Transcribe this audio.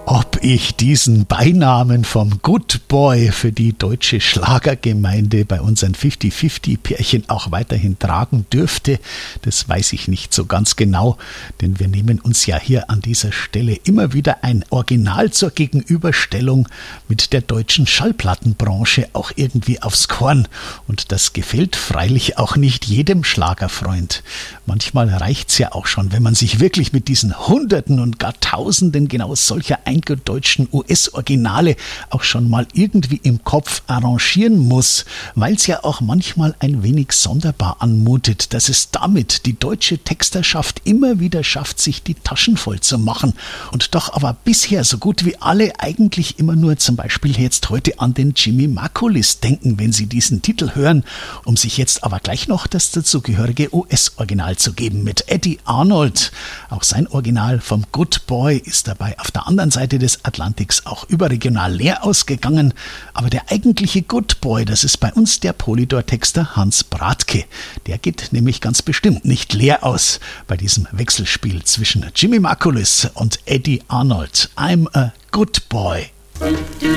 Ob ich diesen Beinamen vom Good Boy für die deutsche Schlagergemeinde bei unseren 50-50-Pärchen auch weiterhin tragen dürfte, das weiß ich nicht so ganz genau, denn wir nehmen uns ja hier an dieser Stelle immer wieder ein Original zur Gegenüberstellung mit der deutschen Schallplattenbranche auch irgendwie aufs Korn. Und das gefällt freilich auch nicht jedem Schlagerfreund. Manchmal reicht's ja auch schon, wenn man sich wirklich mit diesen Hunderten und gar Tausenden genau solcher eingedeutschten US-Originale auch schon mal irgendwie im Kopf arrangieren muss, weil es ja auch manchmal ein wenig sonderbar anmutet, dass es damit die deutsche Texterschaft immer wieder schafft, sich die Taschen voll zu machen und doch aber bisher so gut wie alle eigentlich immer nur zum Beispiel jetzt heute an den Jimmy Margulies denken, wenn sie diesen Titel hören, um sich jetzt aber gleich noch das dazugehörige US-Original zu geben mit Eddie Arnold. Auch sein Original vom Good Boy ist dabei auf der anderen Seite des Atlantiks auch überregional leer ausgegangen, aber der eigentliche Good Boy, das ist bei uns der Polydor-Texter Hans Bradtke. Der geht nämlich ganz bestimmt nicht leer aus bei diesem Wechselspiel zwischen Jimmy Margulies und Eddie Arnold. I'm a Good Boy.